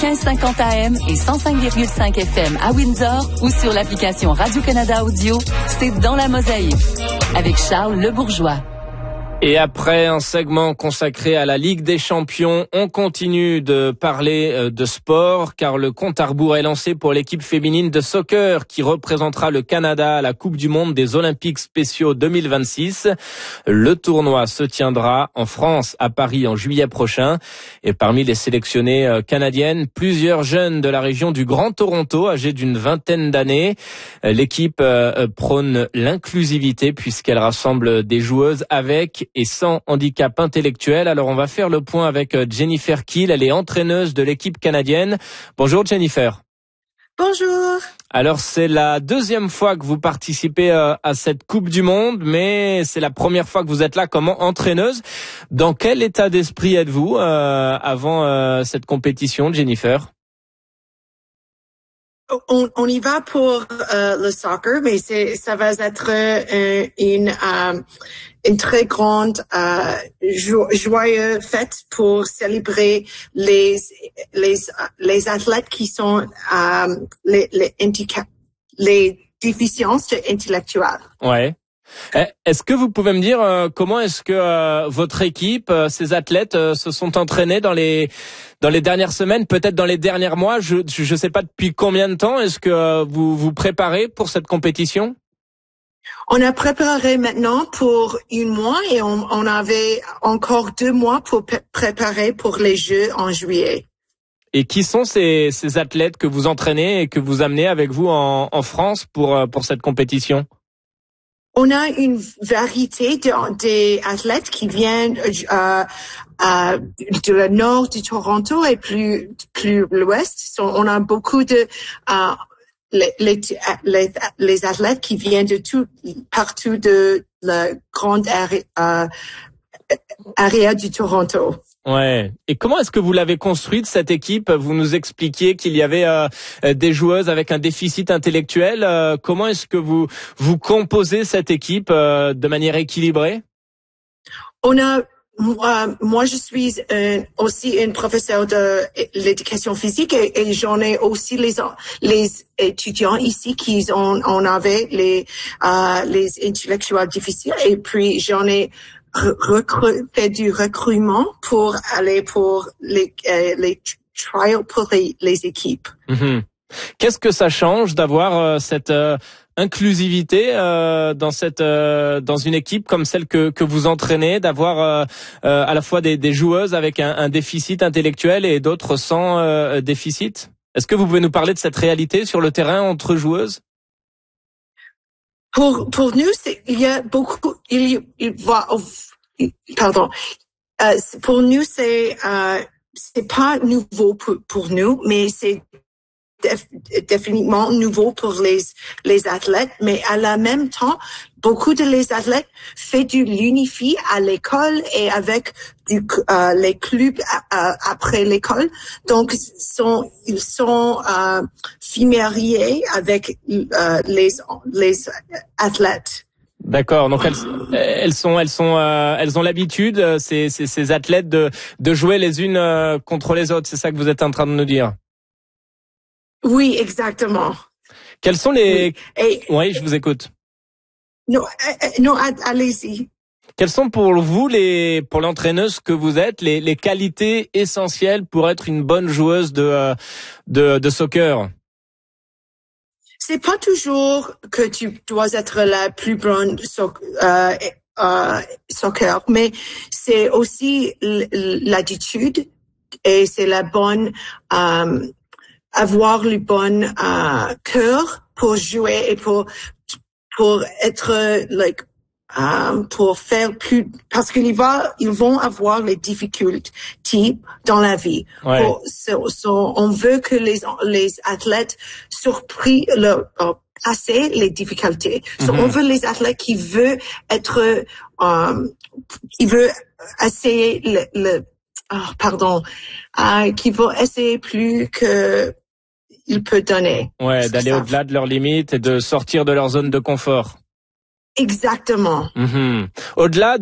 1550 AM et 105,5 FM à Windsor ou sur l'application Radio-Canada Audio, c'est Dans la Mosaïque avec Charles Le Bourgeois. Et après un segment consacré à la Ligue des Champions, on continue de parler de sport car le compte à rebours est lancé pour l'équipe féminine de soccer qui représentera le Canada à la Coupe du Monde des Olympiques spéciaux 2026. Le tournoi se tiendra en France, à Paris, en juillet prochain. Et parmi les sélectionnées canadiennes, plusieurs jeunes de la région du Grand Toronto, âgées d'une vingtaine d'années. L'équipe prône l'inclusivité puisqu'elle rassemble des joueuses avec et sans handicap intellectuel. Alors on va faire le point avec Jennifer Kiel, elle est entraîneuse de l'équipe canadienne. Bonjour Jennifer. Bonjour. Alors c'est la deuxième fois que vous participez à cette Coupe du Monde, mais c'est la première fois que vous êtes là comme entraîneuse. Dans quel état d'esprit êtes-vous avant cette compétition, Jennifer ? On y va pour le soccer, mais ça va être une très grande joyeuse fête pour célébrer les athlètes qui sont les déficiences intellectuelles. Ouais. Est-ce que vous pouvez me dire comment est-ce que votre équipe, ces athlètes, se sont entraînés dans les dernières semaines, peut-être dans les derniers mois, je sais pas depuis combien de temps est-ce que vous vous préparez pour cette compétition? On a préparé maintenant pour 1 mois et on avait encore 2 mois pour préparer pour les Jeux en juillet. Et qui sont ces athlètes que vous entraînez et que vous amenez avec vous en France pour cette compétition? On a une variété des athlètes qui viennent de le nord du Toronto et plus l'ouest. On a beaucoup de les athlètes qui viennent de partout de la grande area du Toronto. Ouais. Et comment est-ce que vous l'avez construite cette équipe? Vous nous expliquiez qu'il y avait des joueuses avec un déficit intellectuel. Comment est-ce que vous composez cette équipe de manière équilibrée? Moi, je suis aussi une professeure de l'éducation physique et j'en ai aussi les étudiants ici qui on avait les intellectuels difficiles et puis j'en ai fait du recrutement pour aller pour les trials pour les équipes. Mm-hmm. Qu'est-ce que ça change d'avoir cette inclusivité dans une équipe comme celle que vous entraînez, d'avoir à la fois des joueuses avec un déficit intellectuel et d'autres sans déficit? Est-ce que vous pouvez nous parler de cette réalité sur le terrain entre joueuses? Pour nous, il y a beaucoup, pour nous, c'est pas nouveau pour nous, mais c'est définitivement nouveau pour les athlètes, mais à la même temps, beaucoup de les athlètes fait de l'unifie à l'école et avec les clubs après l'école. Donc, ils sont familiers avec les athlètes. D'accord. Donc elles ont l'habitude, ces athlètes de jouer les unes contre les autres. C'est ça que vous êtes en train de nous dire? Oui, exactement. Quels sont les... Oui, je vous écoute. Non, allez-y. Quelles sont pour vous, pour l'entraîneuse que vous êtes, les qualités essentielles pour être une bonne joueuse de soccer? C'est pas toujours que tu dois être la plus bonne soccer, mais c'est aussi l'attitude et c'est la bonne avoir le bon cœur pour jouer et pour être pour faire plus, parce qu'ils vont avoir les difficultés dans la vie. Ouais. On veut que les athlètes surpris passer les difficultés. Mm-hmm. On veut les athlètes qui veulent être, qui veulent essayer qui vont essayer plus que il peut donner. Ouais, d'aller au-delà de leurs limites et de sortir de leur zone de confort. Exactement. Mm-hmm. Au-delà